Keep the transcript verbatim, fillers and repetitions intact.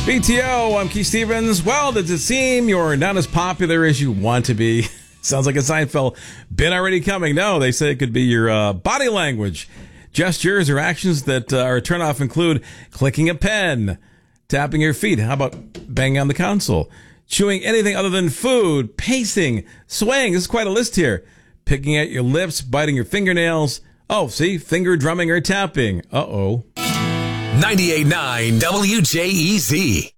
B T O, I'm Keith Stevens. Well, does it seem you're not as popular as you want to be? Sounds like a Seinfeld bit already coming. No, they say it could be your uh, body language. Gestures or actions that uh, are a turnoff include clicking a pen, tapping your feet. How about banging on the console? Chewing anything other than food, pacing, swaying. This is quite a list here. Picking at your lips, biting your fingernails. Oh, see, finger drumming or tapping. Uh-oh. ninety-eight point nine W J E Z.